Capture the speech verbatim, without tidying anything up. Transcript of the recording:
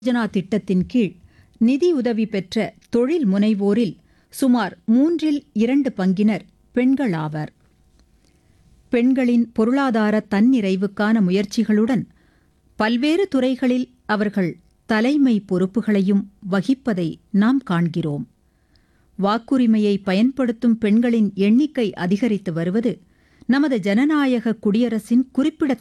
யோஜனா திட்டத்தின் கீழ் நிதியுதவி பெற்ற தொழில் முனைவோரில் சுமார் மூன்றில் இரண்டு பங்கினர் பெண்களாவர். பெண்களின் பொருளாதார தன்னிறைவுக்கான முயற்சிகளுடன் பல்வேறு துறைகளில் அவர்கள் தலைமை பொறுப்புகளையும் வகிப்பதை நாம் காண்கிறோம். வாக்குரிமையை பயன்படுத்தும் பெண்களின் எண்ணிக்கை அதிகரித்து வருவது நமது ஜனநாயக குடியரசின் குறிப்பிடத்தக்க